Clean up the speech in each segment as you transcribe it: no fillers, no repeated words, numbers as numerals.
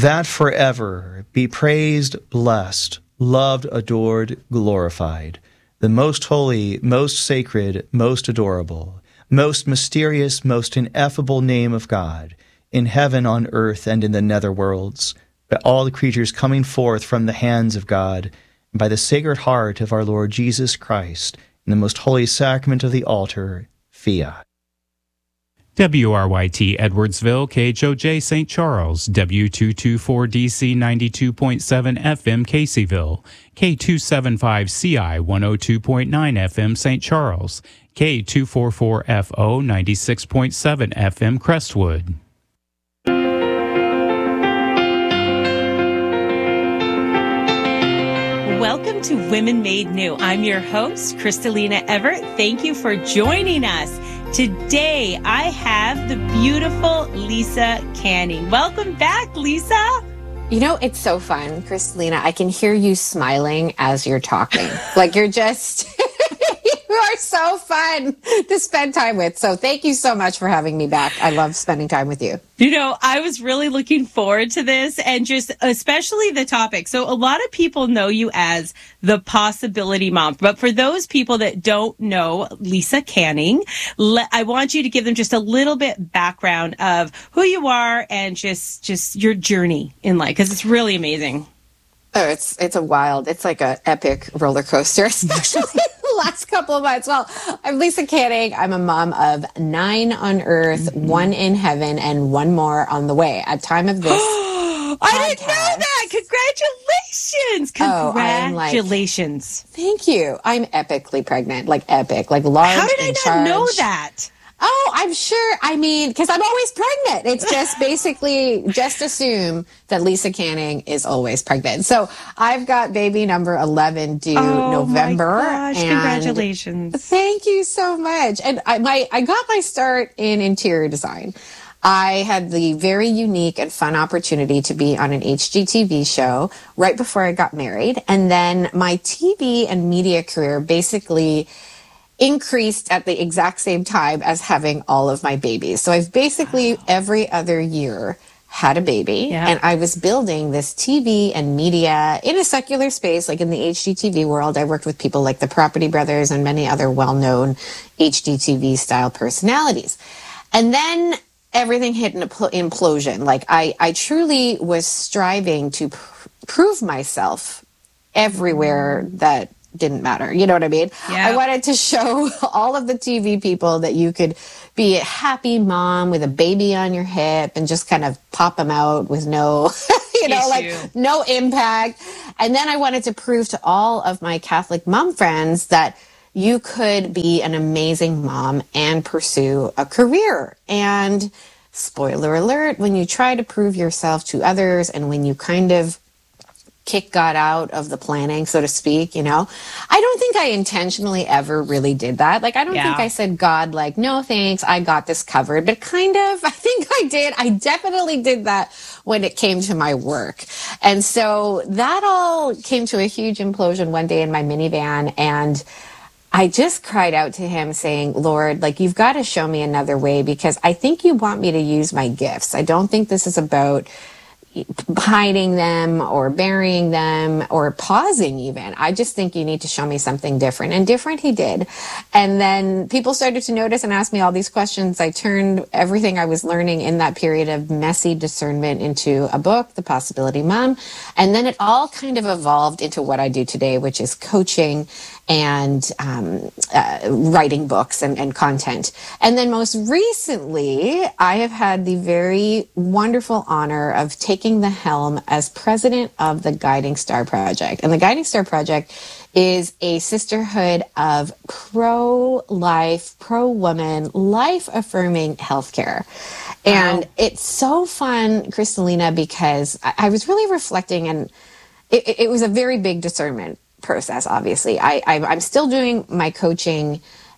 that forever be praised, blessed, loved, adored, glorified, the most holy, most sacred, most adorable, most mysterious, most ineffable name of God, in heaven, on earth, and in the nether worlds, by all the creatures coming forth from the hands of God, and by the Sacred Heart of our Lord Jesus Christ, in the most holy sacrament of the altar, fiat. WRYT Edwardsville, KHOJ St. Charles, W224DC 92.7 FM Caseyville, K275CI 102.9 FM St. Charles, K244FO 96.7 FM Crestwood. Welcome to Women Made New. I'm your host, Kristalina Everett. Thank you for joining us. Today, I have the beautiful Lisa Canning. Welcome back, Lisa. You know, it's so fun, Kristalina. I can hear you smiling as you're talking. Like you're just, you are so fun to spend time with. So thank you so much for having me back. I love spending time with you. You know, I was really looking forward to this and just especially the topic. So a lot of people know you as the Possibility Mom. But for those people that don't know Lisa Canning, I want you to give them just a little bit background of who you are and just your journey in life, because it's really amazing. Oh, it's like an epic roller coaster, especially the last couple of months. Well, I'm Lisa Canning. I'm a mom of 9 on earth, 1 in heaven, and 1 more on the way. At time of this, I didn't know that. Congratulations! Congratulations! Thank you. I'm epically pregnant, like epic, like large. How did I not know that? Oh, I'm sure. I mean, because I'm always pregnant. It's just basically just assume that Lisa Canning is always pregnant. So I've got baby number 11 due November. Oh my gosh, congratulations. Thank you so much. And I got my start in interior design. I had the very unique and fun opportunity to be on an HGTV show right before I got married. And then my TV and media career basically increased at the exact same time as having all of my babies. So I've basically every other year had a baby, and I was building this TV and media in a secular space, like in the HGTV world. I worked with people like the Property Brothers and many other well-known HGTV style personalities. And then everything hit an implosion. Like I truly was striving to prove myself everywhere that didn't matter. You know what I mean? Yeah. I wanted to show all of the TV people that you could be a happy mom with a baby on your hip and just kind of pop them out with no, no impact. And then I wanted to prove to all of my Catholic mom friends that you could be an amazing mom and pursue a career. And spoiler alert, when you try to prove yourself to others and when you kind of kick God out of the planning, so to speak, I don't think I intentionally ever really did that. Like, I don't think I said, God, like, no, thanks, I got this covered. But kind of, I think I did. I definitely did that when it came to my work. And so that all came to a huge implosion one day in my minivan. And I just cried out to him saying, Lord, like, you've got to show me another way, because I think you want me to use my gifts. I don't think this is about hiding them or burying them or pausing even. I just think you need to show me something different. And different he did. And then people started to notice and ask me all these questions. I turned everything I was learning in that period of messy discernment into a book, The Possibility Mom. And then it all kind of evolved into what I do today, which is coaching and writing books and content. And then most recently, I have had the very wonderful honor of taking the helm as president of the Guiding Star Project. And the Guiding Star Project is a sisterhood of pro-life, pro-woman, life-affirming healthcare. And it's so fun, Kristalina, because I was really reflecting, and it was a very big discernment process, obviously. I'm still doing my coaching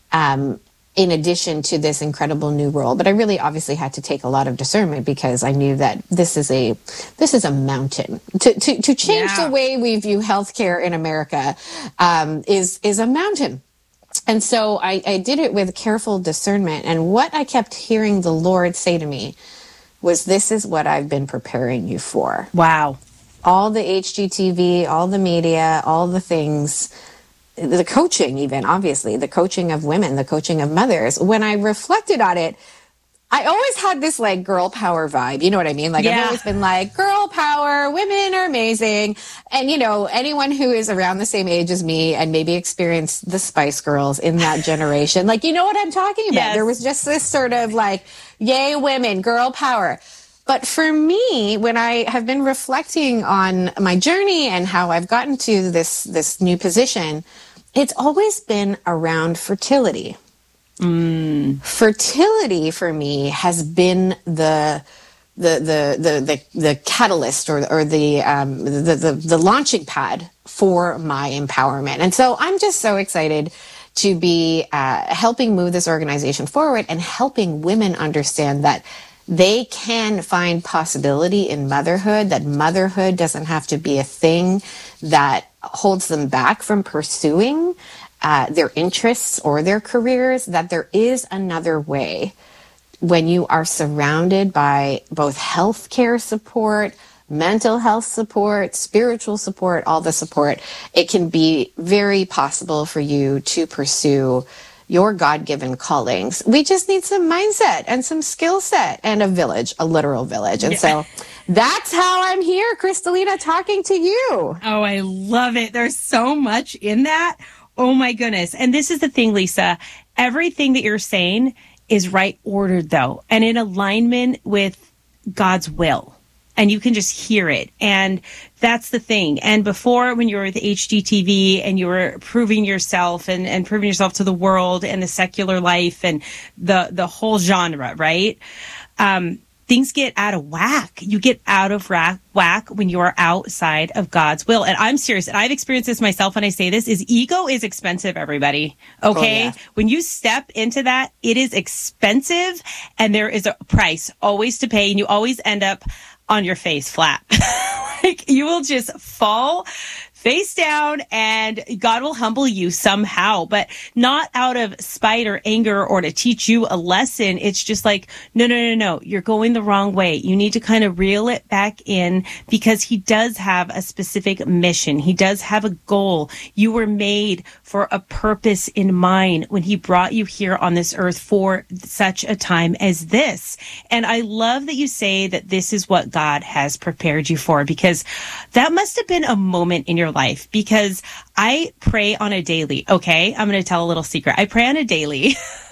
in addition to this incredible new role, but I really obviously had to take a lot of discernment, because I knew that this is a mountain. To change the way we view healthcare in America is a mountain. And so I did it with careful discernment. And what I kept hearing the Lord say to me was, this is what I've been preparing you for. Wow. All the HGTV, all the media, all the things, the coaching even, obviously, the coaching of women, the coaching of mothers. When I reflected on it, I always had this like girl power vibe. You know what I mean? Like, Yeah. I've always been like, girl power, women are amazing. And, you know, anyone who is around the same age as me and maybe experienced the Spice Girls in that generation, like, you know what I'm talking about? Yes. There was just this sort of like, yay, women, girl power. But for me, when I have been reflecting on my journey and how I've gotten to this new position, it's always been around fertility. Fertility for me has been the catalyst or the launching pad for my empowerment. And so I'm just so excited to be helping move this organization forward and helping women understand that they can find possibility in motherhood, that motherhood doesn't have to be a thing that holds them back from pursuing their interests or their careers, that there is another way when you are surrounded by both healthcare support, mental health support, spiritual support, all the support. It can be very possible for you to pursue your God-given callings. We just need some mindset and some skill set and a village, a literal village. And so that's how I'm here, Kristalina, talking to you. Oh, I love it. There's so much in that. Oh my goodness. And this is the thing, Lisa, everything that you're saying is right ordered though, and in alignment with God's will. And you can just hear it. And that's the thing. And before, when you were with HGTV and you were proving yourself and proving yourself to the world and the secular life and the whole genre, right? Things get out of whack. You get out of whack when you are outside of God's will. And I'm serious. And I've experienced this myself when I say this, is ego is expensive, everybody. Okay. Oh, yeah. When you step into that, it is expensive and there is a price always to pay. And you always end up on your face flat. Like you will just fall face down and God will humble you somehow, but not out of spite or anger or to teach you a lesson. It's just like, no, you're going the wrong way. You need to kind of reel it back in because he does have a specific mission. He does have a goal. You were made for a purpose in mind when he brought you here on this earth for such a time as this. And I love that you say that this is what God has prepared you for, because that must have been a moment in your life, because I pray on a daily. Okay. I'm going to tell a little secret. I pray on a daily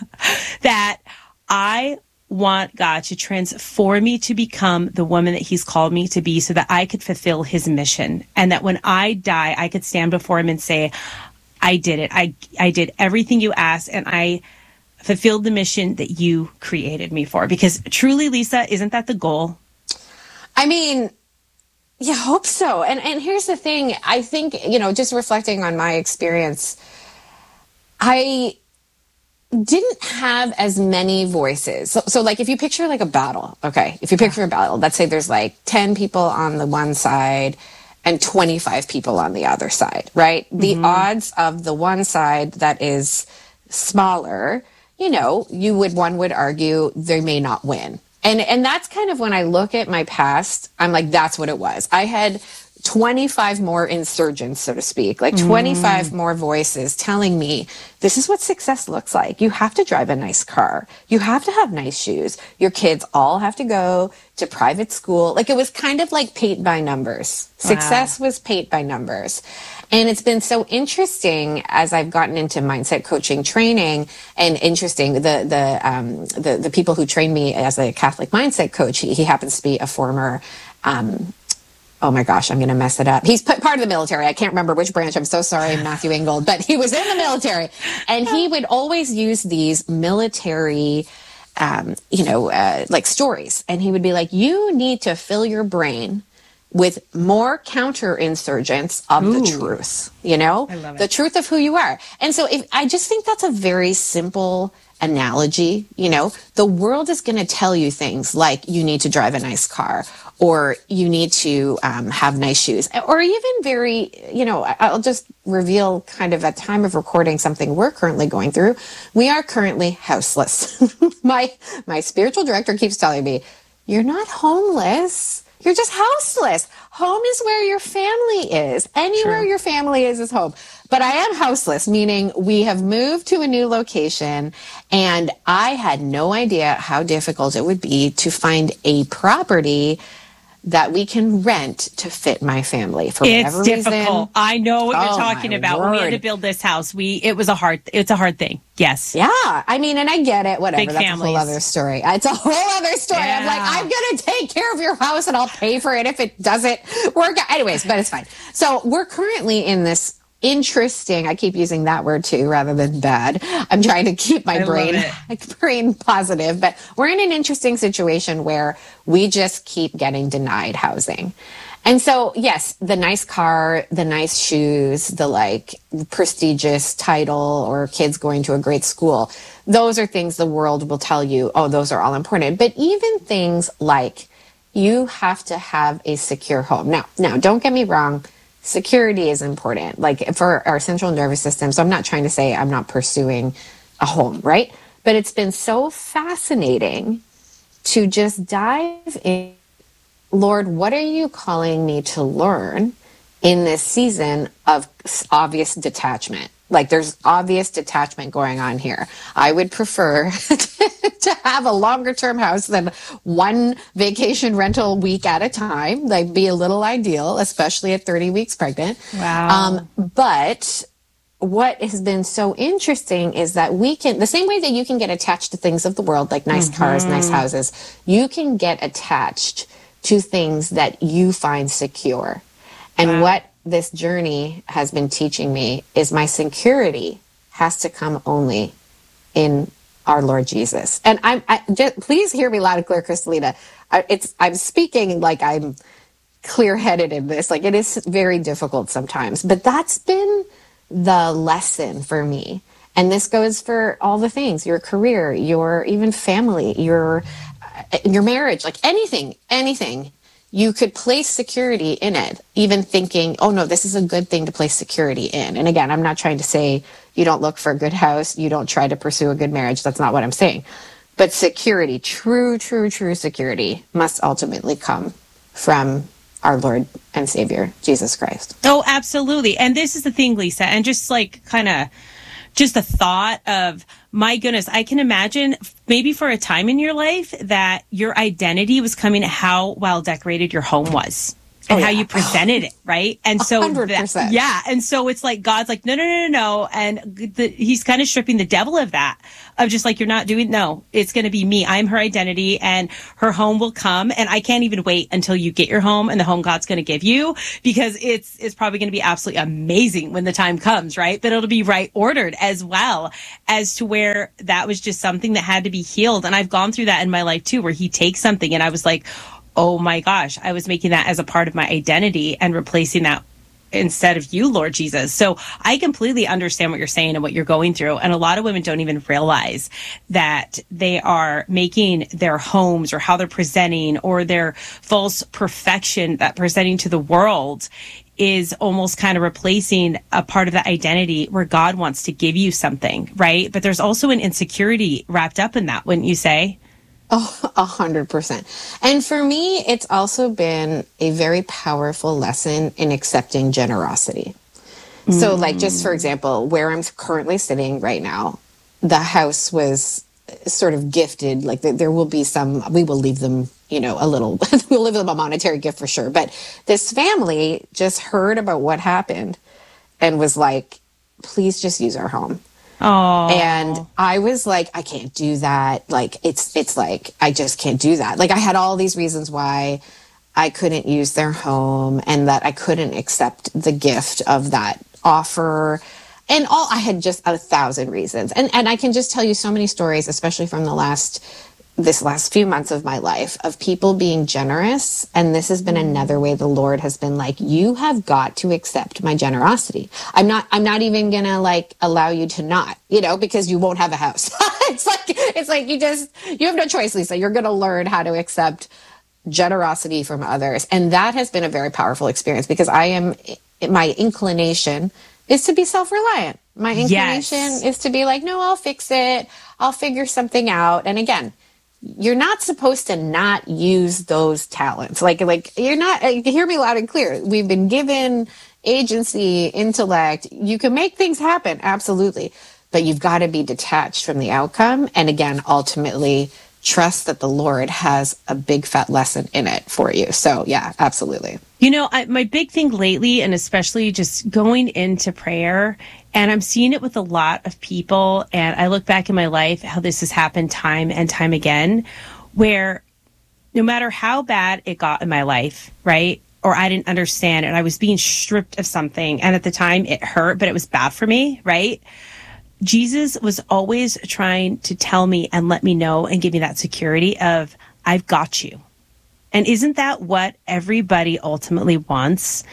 that I want God to transform me to become the woman that he's called me to be so that I could fulfill his mission. And that when I die, I could stand before him and say, I did it. I did everything you asked and I fulfilled the mission that you created me for. Because truly, Lisa, isn't that the goal? I mean, yeah, hope so. And here's the thing. I think, just reflecting on my experience, I didn't have as many voices. So like if you picture like a battle, okay, if you picture a battle, let's say there's like 10 people on the one side and 25 people on the other side, right? Mm-hmm. The odds of the one side that is smaller, one would argue they may not win. And that's kind of when I look at my past, I'm like, that's what it was. I had 25 more insurgents, so to speak, like 25 more voices telling me this is what success looks like. You have to drive a nice car. You have to have nice shoes. Your kids all have to go to private school. Like it was kind of like paint by numbers. Wow. Success was paint by numbers. And it's been so interesting as I've gotten into mindset coaching training, and interesting, the people who trained me as a Catholic mindset coach, he happens to be a former, oh my gosh, I'm going to mess it up. He's part of the military. I can't remember which branch. I'm so sorry, Matthew Ingold, but he was in the military. And he would always use these military, like stories. And he would be like, you need to fill your brain with more counterinsurgents of the truth, I love it. The truth of who you are. And so I just think that's a very simple analogy. The world is going to tell you things like you need to drive a nice car, or you need to have nice shoes, or even very, I'll just reveal kind of at time of recording something we're currently going through. We are currently houseless. My spiritual director keeps telling me, you're not homeless. You're just houseless. Home is where your family is. Anywhere your family is home. But I am houseless, meaning we have moved to a new location, and I had no idea how difficult it would be to find a property that we can rent to fit my family for whatever reason. It's difficult. I know what you're talking about. When we had to build this house, it's a hard thing. Yes. Yeah. I mean, and I get it. Whatever. Big That's families. a whole other story. It's a whole other story. Yeah. I'm like, I'm going to take care of your house and I'll pay for it if it doesn't work out. Anyways, but it's fine. So we're currently in this interesting, I keep using that word too, rather than bad. I'm trying to keep my brain positive, but we're in an interesting situation where we just keep getting denied housing. And so, yes, the nice car, the nice shoes, the like prestigious title, or kids going to a great school, those are things the world will tell you, oh, those are all important. But even things like you have to have a secure home. Now, don't get me wrong. Security is important, like for our central nervous system. So I'm not trying to say I'm not pursuing a home, right? But it's been so fascinating to just dive in. Lord, what are you calling me to learn in this season of obvious detachment? Like there's obvious detachment going on here. I would prefer to have a longer term house than one vacation rental week at a time. Like be a little ideal, especially at 30 weeks pregnant. Wow. But what has been so interesting is that we can, the same way that you can get attached to things of the world, like nice cars, nice houses, you can get attached to things that you find secure. And what this journey has been teaching me is my security has to come only in our Lord Jesus. And please hear me loud and clear, Kristalina. I'm speaking like I'm clear-headed in this. Like it is very difficult sometimes, but that's been the lesson for me. And this goes for all the things, your career, your even family, your marriage, like anything. You could place security in it, even thinking, oh no, this is a good thing to place security in. And again, I'm not trying to say you don't look for a good house, you don't try to pursue a good marriage. That's not what I'm saying. But security, true security must ultimately come from our Lord and Savior, Jesus Christ. Oh, absolutely. And this is the thing, Lisa, and just like just the thought of, my goodness, I can imagine maybe for a time in your life that your identity was coming to how well decorated your home was and how you presented it, right? And so, 100%. And so it's like, God's like, no. And he's kind of stripping the devil of that, of just like, you're not doing, no, it's going to be me. I'm her identity and her home will come. And I can't even wait until you get your home and the home God's going to give you, because it's probably going to be absolutely amazing when the time comes, right? But it'll be right ordered as well, as to where that was just something that had to be healed. And I've gone through that in my life too, where he takes something and I was like, oh my gosh, I was making that as a part of my identity and replacing that instead of you, Lord Jesus. So I completely understand what you're saying and what you're going through. And a lot of women don't even realize that they are making their homes or how they're presenting or their false perfection that presenting to the world is almost kind of replacing a part of the identity where God wants to give you something, right? But there's also an insecurity wrapped up in that, wouldn't you say? Oh, 100%. And for me, it's also been a very powerful lesson in accepting generosity. So like, just for example, where I'm currently sitting right now, the house was sort of gifted. Like there will be some, we will leave them, a little, we'll leave them a monetary gift for sure. But this family just heard about what happened and was like, please just use our home. Oh. And I was like, I can't do that. Like, it's like, I just can't do that. Like, I had all these reasons why I couldn't use their home and that I couldn't accept the gift of that offer. And I had just 1,000 reasons. And I can just tell you so many stories, especially from this last few months of my life, of people being generous. And this has been another way the Lord has been like, you have got to accept my generosity. I'm not even going to allow you to not, because you won't have a house. it's like you have no choice, Lisa. You're going to learn how to accept generosity from others. And that has been a very powerful experience, because my inclination is to be self-reliant. My inclination is to be like, no, I'll fix it. I'll figure something out. And again, you're not supposed to not use those talents. Like you're not, hear me loud and clear. We've been given agency, intellect. You can make things happen. Absolutely. But you've got to be detached from the outcome. And again, ultimately trust that the Lord has a big fat lesson in it for you. So yeah, absolutely. You know, my big thing lately, and especially just going into prayer, and I'm seeing it with a lot of people, and I look back in my life, how this has happened time and time again, where no matter how bad it got in my life, right? Or I didn't understand and I was being stripped of something. And at the time it hurt, but it was bad for me, right? Jesus was always trying to tell me and let me know and give me that security of, I've got you. And isn't that what everybody ultimately wants?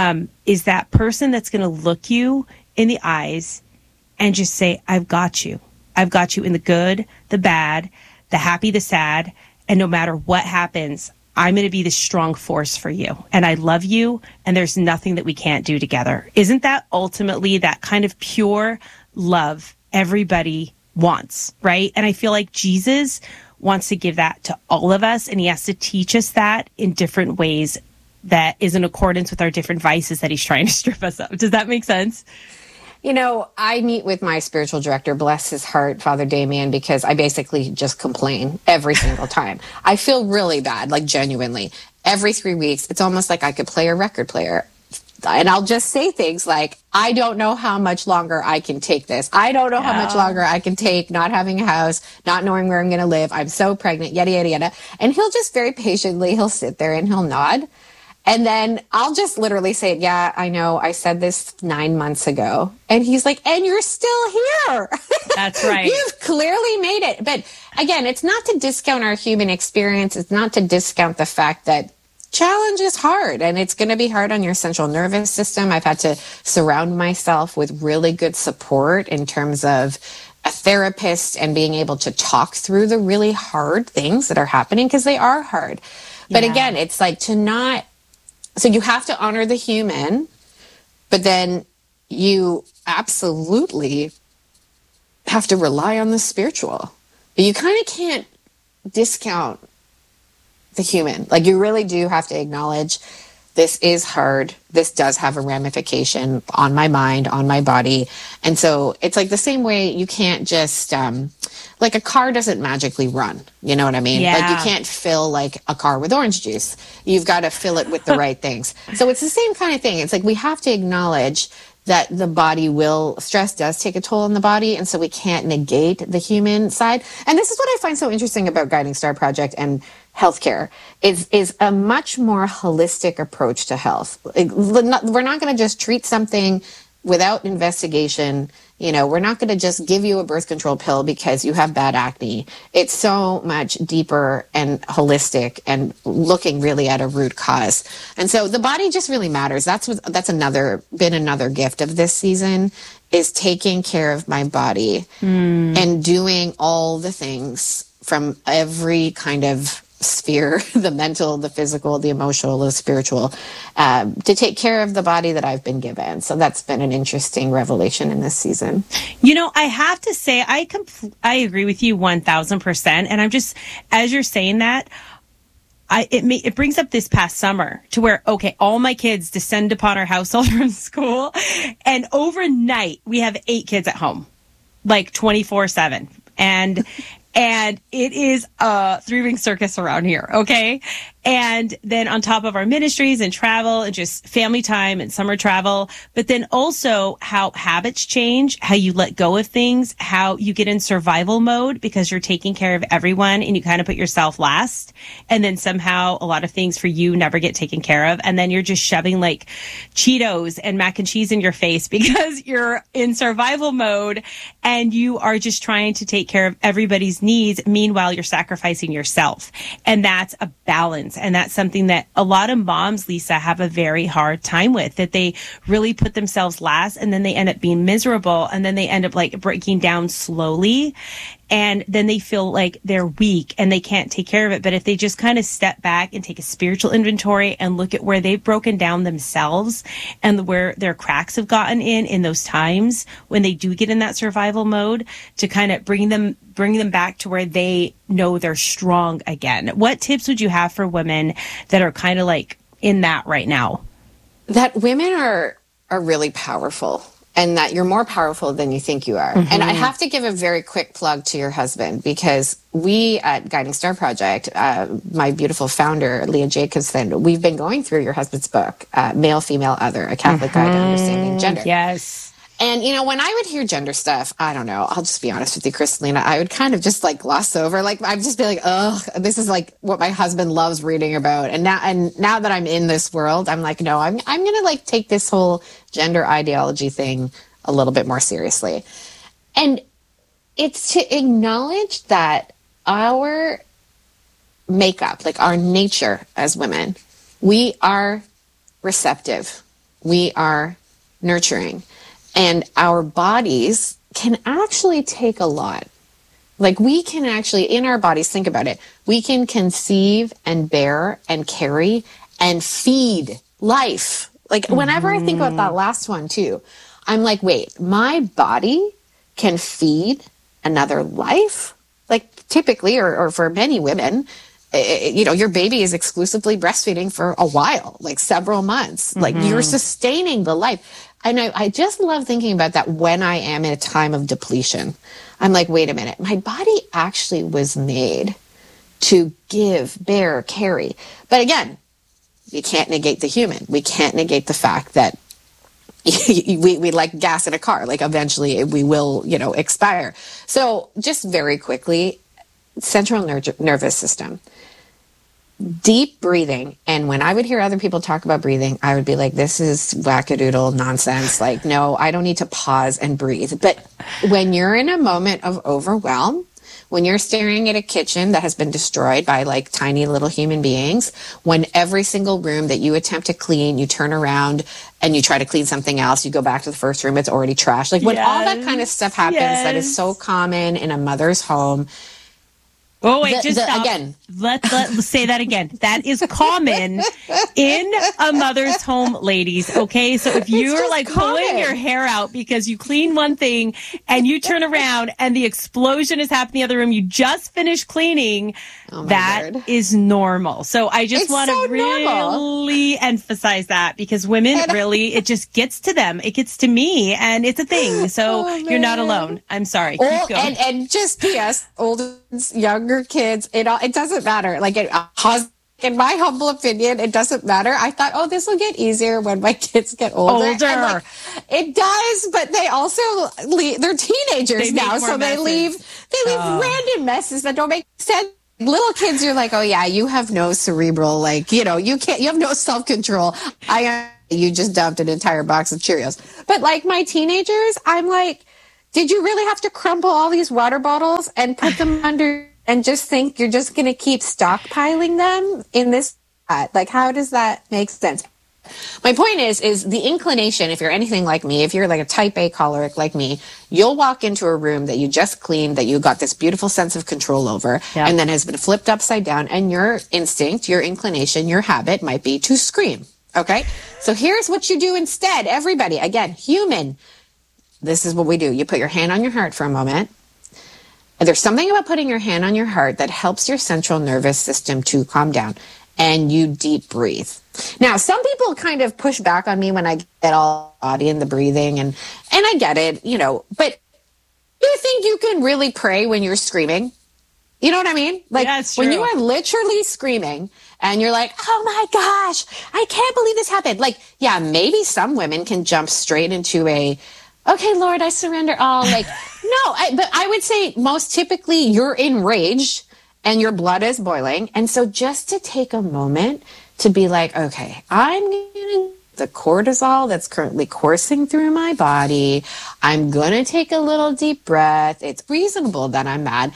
Is that person that's going to look you in the eyes and just say, I've got you. I've got you in the good, the bad, the happy, the sad. And no matter what happens, I'm going to be the strong force for you. And I love you. And there's nothing that we can't do together. Isn't that ultimately that kind of pure love everybody wants, right? And I feel like Jesus wants to give that to all of us. And he has to teach us that in different ways that is in accordance with our different vices that he's trying to strip us of. Does that make sense? You know, I meet with my spiritual director, bless his heart, Father Damien, because I basically just complain every single time. I feel really bad, like genuinely. Every 3 weeks, it's almost like I could play a record player. And I'll just say things like, I don't know how much longer I can take this. I don't know how much longer I can take not having a house, not knowing where I'm going to live. I'm so pregnant, yada, yada, yada. And he'll just very patiently, he'll sit there and he'll nod. And then I'll just literally say, yeah, I know. I said this 9 months ago. And he's like, and you're still here. That's right. You've clearly made it. But again, it's not to discount our human experience. It's not to discount the fact that challenge is hard and it's going to be hard on your central nervous system. I've had to surround myself with really good support in terms of a therapist and being able to talk through the really hard things that are happening because they are hard. But again, it's like to not, so you have to honor the human, but then you absolutely have to rely on the spiritual. You kind of can't discount the human. Like you really do have to acknowledge this is hard. This does have a ramification on my mind, on my body. And so it's like the same way you can't just, like a car doesn't magically run. You know what I mean? Yeah. Like you can't fill like a car with orange juice. You've got to fill it with the right things. So it's the same kind of thing. It's like we have to acknowledge that the body stress does take a toll on the body. And so we can't negate the human side. And this is what I find so interesting about Guiding Star Project and healthcare is a much more holistic approach to health. We're not going to just treat something without investigation. You know, we're not going to just give you a birth control pill because you have bad acne. It's so much deeper and holistic and looking really at a root cause. And so the body just really matters. That's been another gift of this season is taking care of my body and doing all the things from every kind of sphere, the mental, the physical, the emotional, the spiritual, to take care of the body that I've been given. So that's been an interesting revelation in this season. You know, I have to say, I agree with you 1000%. And I'm just, as you're saying that, it brings up this past summer to where, okay, all my kids descend upon our household from school. And overnight, we have 8 kids at home, like 24/7. And it is a 3-ring circus around here, okay? And then on top of our ministries and travel and just family time and summer travel, but then also how habits change, how you let go of things, how you get in survival mode because you're taking care of everyone and you kind of put yourself last. And then somehow a lot of things for you never get taken care of. And then you're just shoving like Cheetos and mac and cheese in your face because you're in survival mode and you are just trying to take care of everybody's needs. Meanwhile, you're sacrificing yourself. And that's a balance. And that's something that a lot of moms, Lisa, have a very hard time with, that they really put themselves last and then they end up being miserable and then they end up like breaking down slowly. and then they feel like they're weak and they can't take care of it. But if they just kind of step back and take a spiritual inventory and look at where they've broken down themselves and where their cracks have gotten in those times when they do get in that survival mode, to kind of bring them back to where they know they're strong again. What tips would you have for women that are kind of like in that right now? That women are really powerful, and that you're more powerful than you think you are. Mm-hmm. And I have to give a very quick plug to your husband, because we at Guiding Star Project, my beautiful founder, Leah Jacobson, we've been going through your husband's book, Male, Female, Other, A Catholic Guide to Understanding Gender. Yes. And, you know, when I would hear gender stuff, I don't know, I'll just be honest with you, Kristalina, I would kind of just like gloss over. Like, I'd just be like, oh, this is like what my husband loves reading about. And now that I'm in this world, I'm like, no, I'm going to like take this whole gender ideology thing a little bit more seriously. And it's to acknowledge that our makeup, like our nature as women, we are receptive. We are nurturing. And our bodies can actually take a lot. Like, we can actually, in our bodies, think about it, we can conceive and bear and carry and feed life. Like, whenever I think about that last one too, I'm like, wait, my body can feed another life? Like, typically, or for many women, you know, your baby is exclusively breastfeeding for a while, like several months. Like, you're sustaining the life. And I just love thinking about that when I am in a time of depletion. I'm like, wait a minute, my body actually was made to give, bear, carry. But again, we can't negate the human. We can't negate the fact that we like gas in a car. Like, eventually we will, you know, expire. So just very quickly, central nervous system. Deep breathing. And when I would hear other people talk about breathing, I would be like, this is wackadoodle nonsense. Like, no, I don't need to pause and breathe. But when you're in a moment of overwhelm, when you're staring at a kitchen that has been destroyed by like tiny little human beings, when every single room that you attempt to clean, you turn around and you try to clean something else, you go back to the first room, it's already trashed. Like, when all that kind of stuff happens, that is so common in a mother's home. Oh, wait, just stop. Again. Let's say that again. That is common in a mother's home, ladies. Okay, so if you're like pulling your hair out because you clean one thing and you turn around and the explosion is happening in the other room, you just finished cleaning, that is normal. So I just want to really emphasize that, because women really, it just gets to them. It gets to me, and it's a thing. So you're not alone. I'm sorry. Keep going. And just P.S. older, younger kids, it doesn't matter. Like, in my humble opinion, it doesn't matter. I thought, oh, this will get easier when my kids get older. And like, it does, but they also they're teenagers now, so they leave random messes that don't make sense. Little kids, you're like, oh yeah, you have no cerebral, like, you know, you have no self-control. You just dumped an entire box of Cheerios. But like my teenagers, I'm like, did you really have to crumple all these water bottles and put them under and just think you're just going to keep stockpiling them in this? Like, how does that make sense? My point is the inclination, if you're anything like me, if you're like a type A choleric like me, you'll walk into a room that you just cleaned, that you got this beautiful sense of control over, and then has been flipped upside down, and your instinct, your inclination, your habit might be to scream. Okay? So here's what you do instead. Everybody, again, human, this is what we do. You put your hand on your heart for a moment. And there's something about putting your hand on your heart that helps your central nervous system to calm down. And you deep breathe. Now, some people kind of push back on me when I get all body in the breathing, and I get it, you know, but do you think you can really pray when you're screaming? You know what I mean? Like, when you are literally screaming and you're like, oh my gosh, I can't believe this happened. Like, yeah, maybe some women can jump straight into okay, Lord, I surrender all. Like, no, but I would say most typically you're enraged and your blood is boiling. And so just to take a moment to be like, okay, I'm going to the cortisol that's currently coursing through my body. I'm going to take a little deep breath. It's reasonable that I'm mad.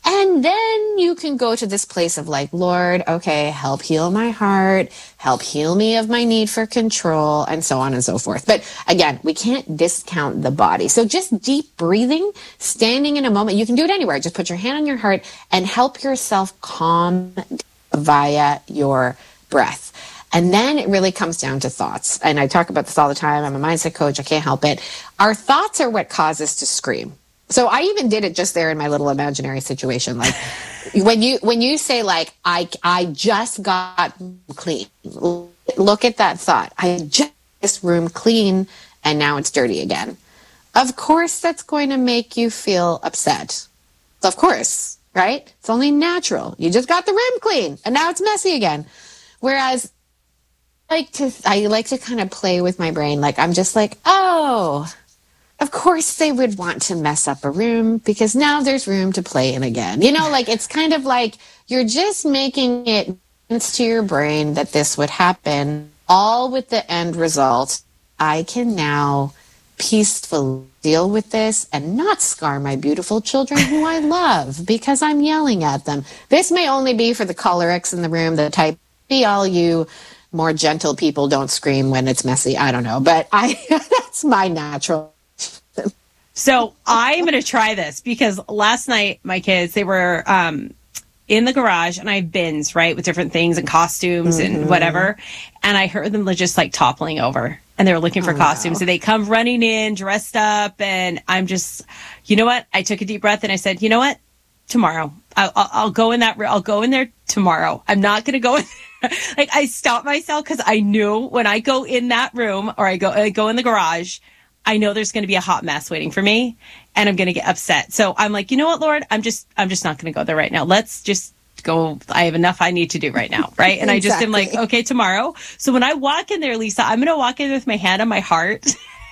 And then you can go to this place of like, Lord, okay, help heal my heart, help heal me of my need for control, and so on and so forth. But again, we can't discount the body. So just deep breathing, standing in a moment, you can do it anywhere. Just put your hand on your heart and help yourself calm via your breath. And then it really comes down to thoughts. And I talk about this all the time. I'm a mindset coach. I can't help it. Our thoughts are what cause us to scream. So I even did it just there in my little imaginary situation. Like when you say like, I just got clean, look at that thought. I just got this room clean and now it's dirty again. Of course, that's going to make you feel upset. Of course, right? It's only natural. You just got the room clean and now it's messy again. Whereas I like to kind of play with my brain. Like I'm just like, oh, of course they would want to mess up a room because now there's room to play in again. You know, like it's kind of like you're just making it sense to your brain that this would happen, all with the end result. I can now peacefully deal with this and not scar my beautiful children who I love because I'm yelling at them. This may only be for the cholerics in the room, the type B, all you more gentle people don't scream when it's messy. I don't know, but that's my natural. So I'm going to try this because last night my kids, they were in the garage and I have bins, right, with different things and costumes and whatever. And I heard them just like toppling over and they were looking for costumes. And they come running in dressed up. And I'm just, you know what? I took a deep breath and I said, you know what? Tomorrow, I'll go in that. I'll go in there tomorrow. I'm not going to go in there. Like I stopped myself because I knew when I go in that room or I go in the garage, I know there's going to be a hot mess waiting for me and I'm going to get upset. So I'm like, you know what, Lord, I'm just not going to go there right now. Let's just go. I have enough I need to do right now. Right. And I just am like, okay, tomorrow. So when I walk in there, Lisa, I'm going to walk in with my hand on my heart.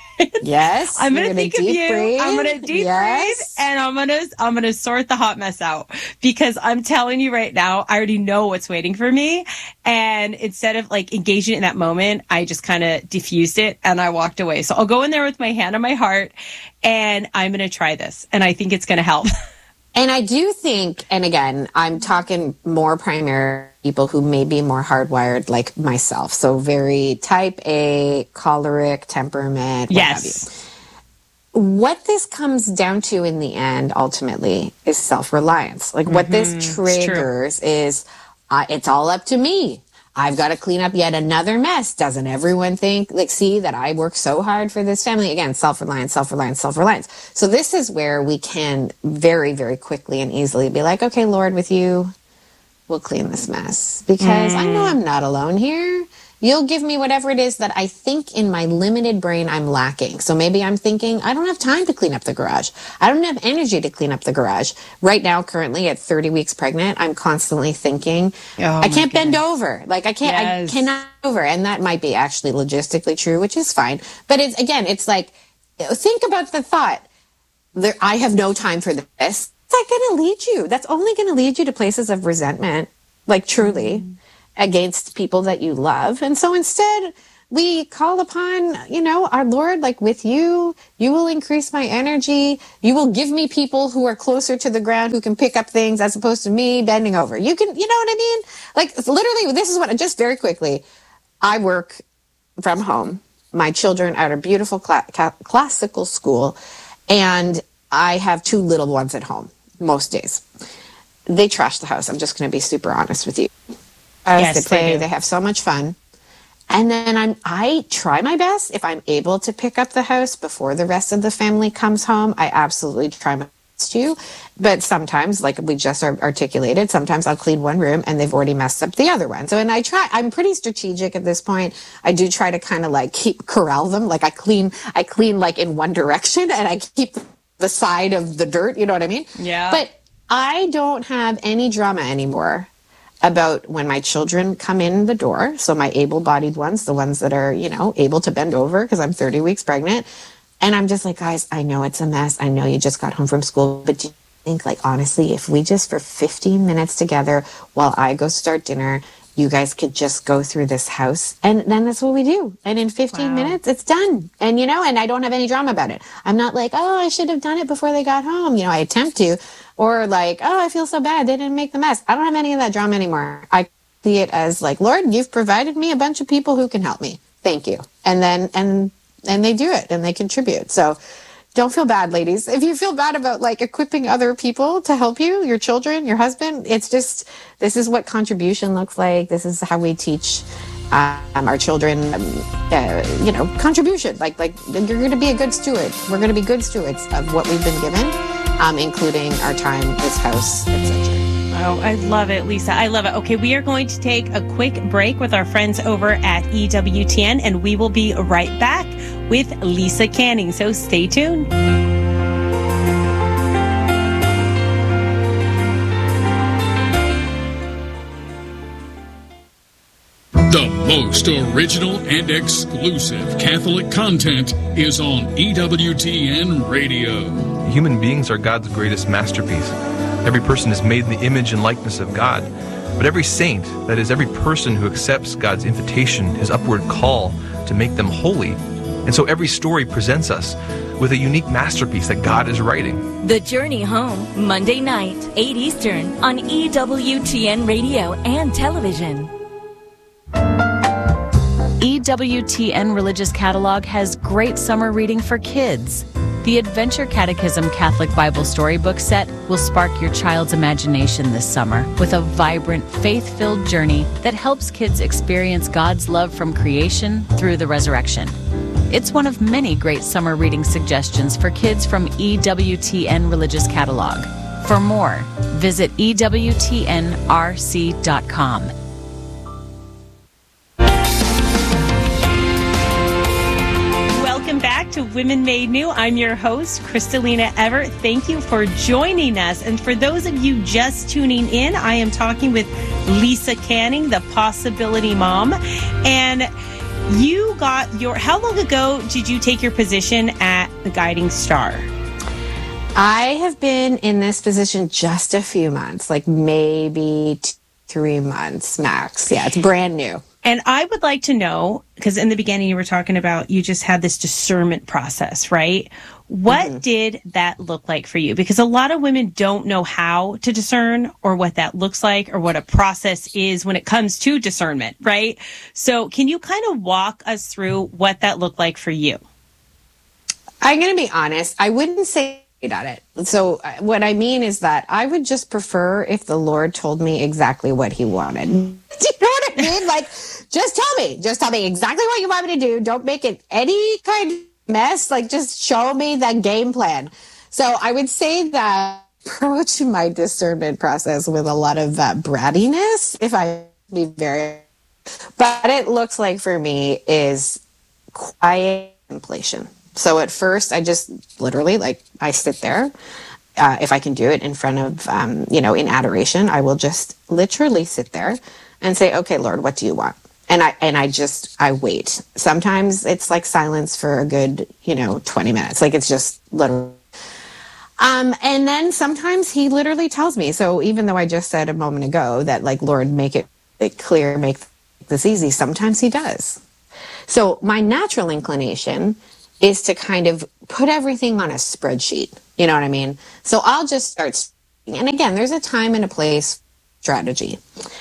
Yes. I'm going to think of you. Breathe. I'm going to deep breathe and I'm going to sort the hot mess out because I'm telling you right now, I already know what's waiting for me. And instead of like engaging in that moment, I just kind of diffused it and I walked away. So I'll go in there with my hand on my heart and I'm going to try this. And I think it's going to help. And I do think, and again, I'm talking more primary people who may be more hardwired like myself. So very type A, choleric, temperament, what have you. What this comes down to in the end, ultimately, is self-reliance. Like what this triggers is, it's all up to me. I've got to clean up yet another mess. Doesn't everyone think, like, see that I work so hard for this family? Again, self-reliance, self-reliance, self-reliance. So this is where we can very, very quickly and easily be like, okay, Lord, with you, we'll clean this mess because I know I'm not alone here. You'll give me whatever it is that I think in my limited brain I'm lacking. So maybe I'm thinking, I don't have time to clean up the garage. I don't have energy to clean up the garage. Right now, currently at 30 weeks pregnant, I'm constantly thinking, I can't bend over. Like I cannot over. And that might be actually logistically true, which is fine. But it's like, think about the thought. I have no time for this. That's not going to lead you. That's only going to lead you to places of resentment, like truly. Against people that you love. And so instead we call upon, our Lord, like with you, you will increase my energy. You will give me people who are closer to the ground who can pick up things as opposed to me bending over. You know what I mean? Like literally, this is what, just very quickly, I work from home. My children are at a beautiful classical school and I have 2 little ones at home most days. They trash the house. I'm just going to be super honest with you. They play, they have so much fun. And then I try my best. If I'm able to pick up the house before the rest of the family comes home, I absolutely try my best to. But sometimes, like we just articulated, sometimes I'll clean one room and they've already messed up the other one. So, and I'm pretty strategic at this point. I do try to kind of like corral them. Like I clean like in one direction and I keep the side of the dirt. You know what I mean? Yeah. But I don't have any drama anymore about when my children come in the door. So my able-bodied ones, the ones that are, able to bend over because I'm 30 weeks pregnant. And I'm just like, guys, I know it's a mess. I know you just got home from school, but do you think, like, honestly, if we just for 15 minutes together while I go start dinner you guys could just go through this house. And then that's what we do. And in 15 minutes, it's done. And, you know, and I don't have any drama about it. I'm not like, oh, I should have done it before they got home. You know, I attempt to. Or like, oh, I feel so bad. They didn't make the mess. I don't have any of that drama anymore. I see it as like, Lord, you've provided me a bunch of people who can help me. Thank you. And then, and they do it and they contribute. So don't feel bad, ladies. If you feel bad about like equipping other people to help you, your children, your husband, it's just, this is what contribution looks like. This is how we teach our children, you know, contribution. Like you're going to be a good steward. We're going to be good stewards of what we've been given, including our time, this house, etc. Oh, I love it, Lisa. I love it. Okay, we are going to take a quick break with our friends over at EWTN, and we will be right back with Lisa Canning. So stay tuned. The most original and exclusive Catholic content is on EWTN Radio. Human beings are God's greatest masterpiece. Every person is made in the image and likeness of God. But every saint, that is, every person who accepts God's invitation, his upward call to make them holy. And so every story presents us with a unique masterpiece that God is writing. The Journey Home, Monday night, 8 Eastern, on EWTN Radio and television. EWTN Religious Catalog has great summer reading for kids. The Adventure Catechism Catholic Bible Storybook Set will spark your child's imagination this summer with a vibrant, faith-filled journey that helps kids experience God's love from creation through the resurrection. It's one of many great summer reading suggestions for kids from EWTN Religious Catalog. For more, visit EWTNRC.com. Back to Women Made New. I'm your host, Kristalina Everett. Thank you for joining us. And for those of you just tuning in, I am talking with Lisa Canning, the Possibility Mom. And you got how long ago did you take your position at the Guiding Star? I have been in this position just a few months, like maybe 3 months max. Yeah, it's brand new. And I would like to know, because in the beginning you were talking about you just had this discernment process, right? What did that look like for you? Because a lot of women don't know how to discern or what that looks like or what a process is when it comes to discernment, right? So can you kind of walk us through what that looked like for you? I'm going to be honest. I wouldn't say at it. So what I mean is that I would just prefer if the Lord told me exactly what he wanted. Do you know what I mean? Like, just tell me exactly what you want me to do. Don't make it any kind of mess. Like, just show me that game plan. So I would say that approach my discernment process with a lot of brattiness, if I be very, but it looks like for me is quiet contemplation. So at first, I just literally, like, I sit there. If I can do it in front of, in adoration, I will just literally sit there and say, okay, Lord, what do you want? And I wait. Sometimes it's like silence for a good, 20 minutes. Like, it's just literally. And then sometimes he literally tells me. So even though I just said a moment ago that, like, Lord, make it clear, make this easy, sometimes he does. So my natural inclination is to kind of put everything on a spreadsheet. You know what I mean? So I'll just start. And again, there's a time and a place strategy.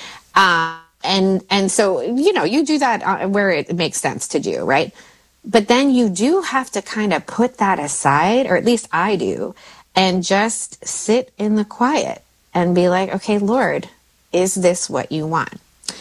And so, you do that where it makes sense to do, right? But then you do have to kind of put that aside, or at least I do, and just sit in the quiet and be like, okay, Lord, is this what you want?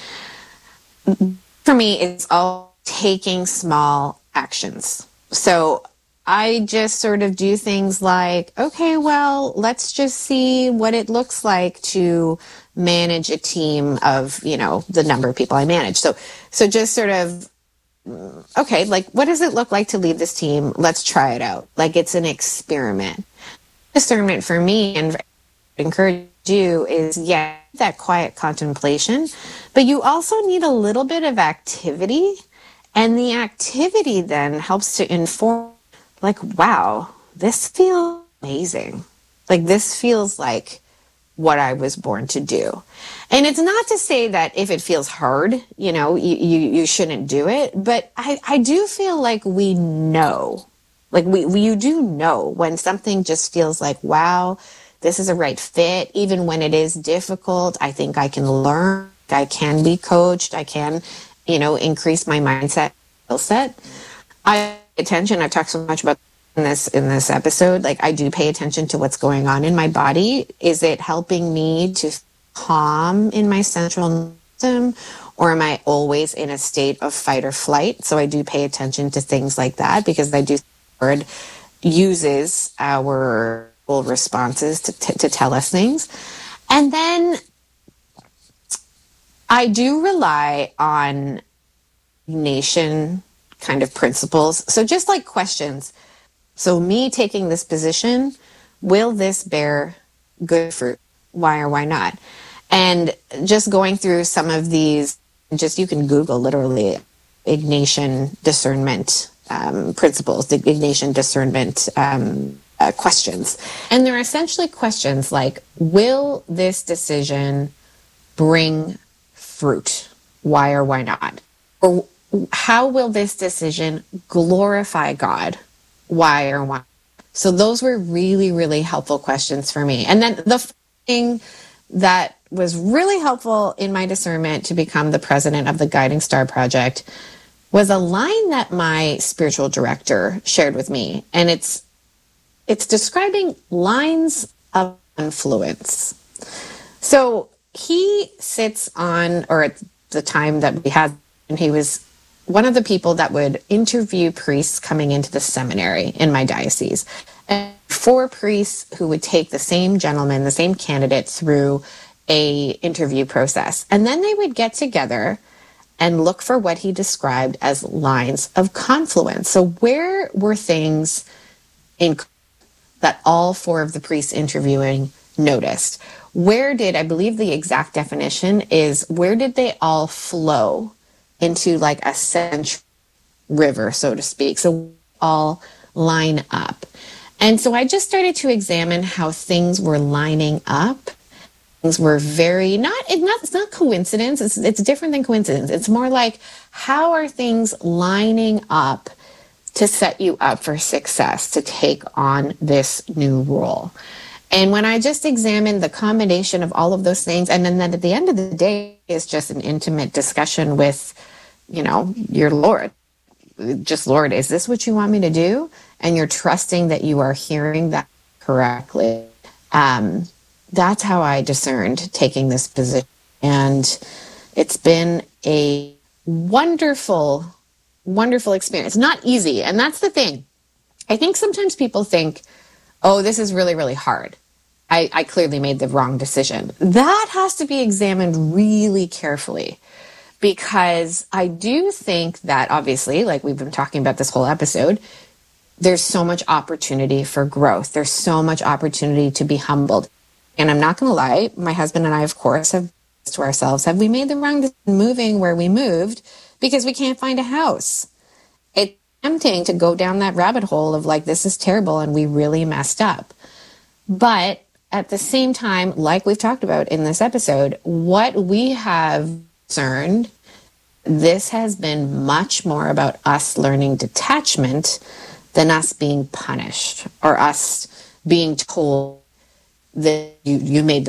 For me, it's all taking small actions. So I just sort of do things like, okay, well, let's just see what it looks like to manage a team of, the number of people I manage. So just sort of, okay, like, what does it look like to lead this team? Let's try it out. Like, it's an experiment. Discernment for me, and encourage you, is, that quiet contemplation, but you also need a little bit of activity. And the activity then helps to inform, like, wow, this feels amazing. Like, this feels like what I was born to do. And it's not to say that if it feels hard, you shouldn't do it. But I do feel like we know, like you do know when something just feels like, wow, this is a right fit. Even when it is difficult, I think I can learn, I can be coached, I can, increase my mindset, skill set. I pay attention. I've talked so much about in this episode. Like, I do pay attention to what's going on in my body. Is it helping me to calm in my central nervous system, or am I always in a state of fight or flight? So I do pay attention to things like that, because I do think the Lord uses our responses to tell us things. And then I do rely on nation kind of principles. So just like questions. So me taking this position, will this bear good fruit? Why or why not? And just going through some of these, you can Google literally Ignatian discernment principles, the Ignatian discernment questions. And they're essentially questions like, will this decision bring fruit? Why or why not? Or how will this decision glorify God? Why or why? So those were really, really helpful questions for me. And then the thing that was really helpful in my discernment to become the president of the Guiding Star Project was a line that my spiritual director shared with me. And it's describing lines of influence. So he sits on, or at the time that we had, and he was one of the people that would interview priests coming into the seminary in my diocese. And 4 priests who would take the same gentleman, the same candidate, through a interview process. And then they would get together and look for what he described as lines of confluence. So where were things in that all 4 of the priests interviewing noticed? Where did, I believe the exact definition is, where did they all flow into like a central river, so to speak? So all line up. And so I just started to examine how things were lining up. Things were very, it's not coincidence. It's different than coincidence. It's more like, how are things lining up to set you up for success, to take on this new role? And when I just examined the combination of all of those things, and then at the end of the day, it's just an intimate discussion with, your Lord. Just, Lord, is this what you want me to do? And you're trusting that you are hearing that correctly. That's how I discerned taking this position. And it's been a wonderful, wonderful experience. Not easy. And that's the thing. I think sometimes people think, oh, this is really, really hard. I clearly made the wrong decision. That has to be examined really carefully, because I do think that, obviously, like we've been talking about this whole episode, there's so much opportunity for growth. There's so much opportunity to be humbled. And I'm not going to lie, my husband and I, of course, have to ourselves, have we made the wrong decision moving where we moved because we can't find a house? It's tempting to go down that rabbit hole of like, this is terrible and we really messed up. But at the same time, like we've talked about in this episode, what we have discerned, this has been much more about us learning detachment than us being punished or us being told that you made the